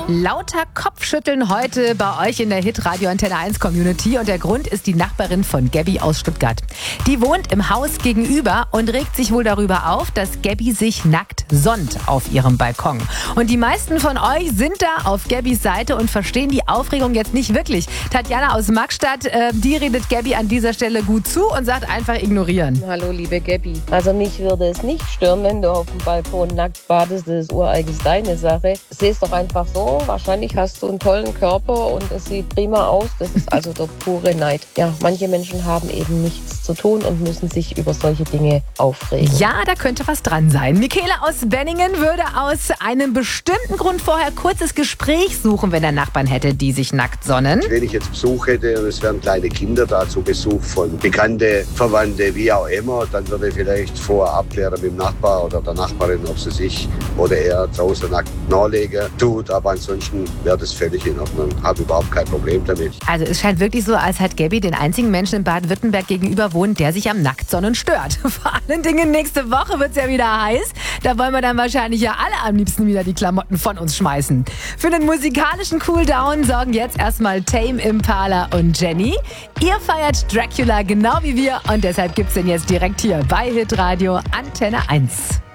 Lauter Kopfschütteln heute bei euch in der Hitradio Antenne 1 Community und der Grund ist die Nachbarin von Gabby aus Stuttgart. Die wohnt im Haus gegenüber und regt sich wohl darüber auf, dass Gabby sich nackt sonnt auf ihrem Balkon. Und die meisten von euch sind da auf Gabbys Seite und verstehen die Aufregung jetzt nicht wirklich. Tatjana aus Magstadt, die redet Gabby an dieser Stelle gut zu und sagt einfach ignorieren. Hallo liebe Gabby. Also mich würde es nicht stören, wenn du auf dem Balkon nackt badest, das ist ureigens deine Sache. Seh es doch einfach so. Wahrscheinlich hast du einen tollen Körper und es sieht prima aus. Das ist also der pure Neid. Ja, manche Menschen haben eben nichts zu tun und müssen sich über solche Dinge aufregen. Ja, da könnte was dran sein. Michaela aus Benningen würde aus einem bestimmten Grund vorher kurzes Gespräch suchen, wenn er Nachbarn hätte, die sich nackt sonnen. Wenn ich jetzt Besuch hätte und es wären kleine Kinder da zu Besuch von Bekannte, Verwandte, wie auch immer, dann würde ich vielleicht vorher abklären mit dem Nachbar oder der Nachbarin, ob sie sich oder er draußen nackt nachlegen tut. Aber ansonsten wäre das völlig in Ordnung. Habe überhaupt kein Problem damit. Also es scheint wirklich so, als hat Gabby den einzigen Menschen in Baden-Württemberg gegenüber wohnt, der sich am Nacktsonnen stört. Vor allen Dingen nächste Woche wird es ja wieder heiß. Da wollen wir dann wahrscheinlich ja alle am liebsten wieder die Klamotten von uns schmeißen. Für den musikalischen Cooldown sorgen jetzt erstmal Tame Impala und Jenny. Ihr feiert Dracula genau wie wir und deshalb gibt's den jetzt direkt hier bei Hitradio Antenne 1.